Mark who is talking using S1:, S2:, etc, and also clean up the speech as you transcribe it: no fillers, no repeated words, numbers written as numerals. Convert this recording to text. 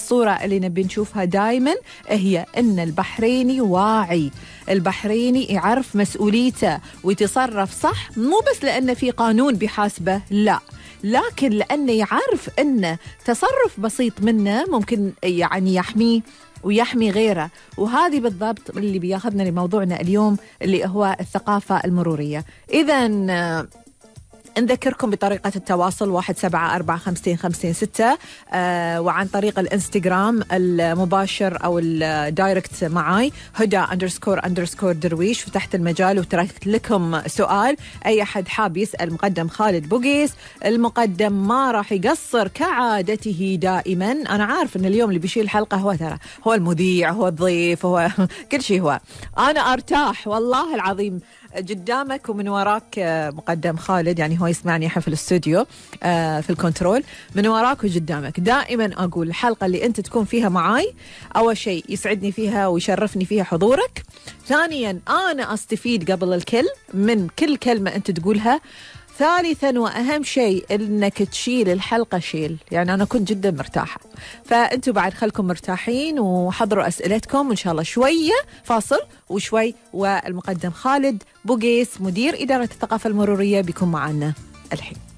S1: الصورة اللي نبي نشوفها دايما هي أن البحريني واعي، البحريني يعرف مسؤوليته ويتصرف صح، مو بس لأنه في قانون بحاسبه، لا، لكن لأنه يعرف أن تصرف بسيط منه ممكن يعني يحميه ويحمي غيره. وهذه بالضبط اللي بياخذنا لموضوعنا اليوم اللي هو الثقافة المرورية. إذن نذكركم بطريقة التواصل 17455556 وعن طريق الانستغرام المباشر أو الدايركت معاي هدى _ درويش. فتحت المجال وتركت لكم سؤال، أي أحد حاب يسأل مقدم خالد بوقيس، المقدم ما راح يقصر كعادته دائما. أنا عارف أن اليوم اللي بيشيل الحلقة هو ترى هو المذيع، هو الضيف، هو كل شيء. هو أنا أرتاح والله العظيم قدامك ومن وراك مقدم خالد، يعني هو يسمعني احنا في الاستوديو في الكنترول، من وراك وقدامك. دائما اقول الحلقه اللي انت تكون فيها معاي اول شيء يسعدني فيها ويشرفني فيها حضورك، ثانيا انا استفيد قبل الكل من كل كلمه انت تقولها، ثالثا واهم شيء انك تشيل الحلقه شيل، يعني انا كنت جدا مرتاحه، فانتوا بعد خلكم مرتاحين وحضروا اسئلتكم وان شاء الله شويه فاصل وشوي والمقدم خالد بوقيس مدير اداره الثقافه المروريه بيكون معنا الحين.